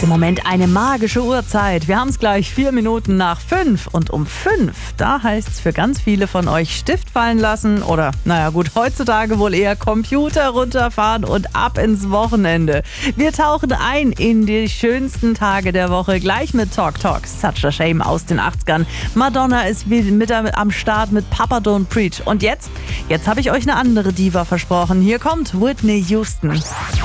Im Moment eine magische Uhrzeit. Wir haben es gleich 4 Minuten nach 5 und um 5, da heißt es für ganz viele von euch Stift fallen lassen oder, naja gut, heutzutage wohl eher Computer runterfahren und ab ins Wochenende. Wir tauchen ein in die schönsten Tage der Woche, gleich mit Talk Talk, Such a Shame aus den 80ern. Madonna ist mit am Start mit Papa Don't Preach. Und jetzt habe ich euch eine andere Diva versprochen. Hier kommt Whitney Houston.